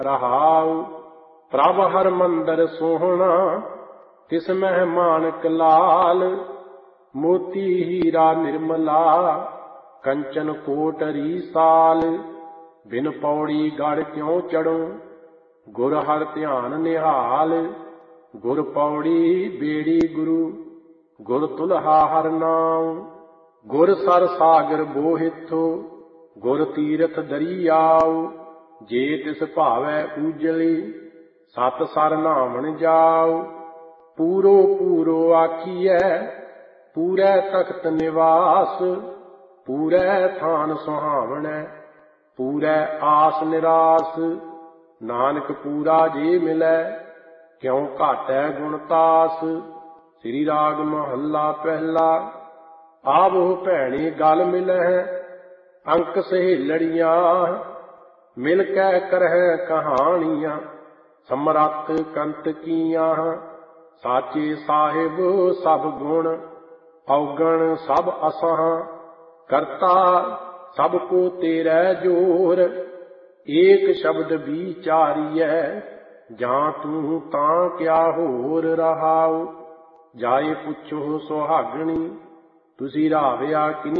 रहाऊ। प्रभ हर मंदर सोहना तिस मह मानक लाल। मोती हीरा निर्मला कंचन कोटरी साल। बिन पौड़ी गढ़ क्यों चढ़ूं गुर हर ध्यान निहाल। गुर पौड़ी बेड़ी गुरु गुर तुल्हा हर नाम। गुर सर सागर बोहिथो गुर तीरथ दरियाऊ। जे तिस भावै ऊजली सत सर नामन जाऊ। पूरो पूरो आखिए पूरै तख्त निवास। पूरै थान सुहावनै पूरै आस निरास। नानक पूरा जे मिलै क्यों घाटै गुण तास। श्री राग महला पहला। आवो भैणी गल मिलਹਿ अंक सहेलड़ियां। मिल कै करਹਿ कहानियां समरथ कंत कीयां। साचे साहिब सब गुण औगण सब असहां। करता सब को तेरै जोर एक शब्द विचारियै। जां तू तां क्या होर रहाऊ। जाए पुछो सुहागणी तुसी राविया किनी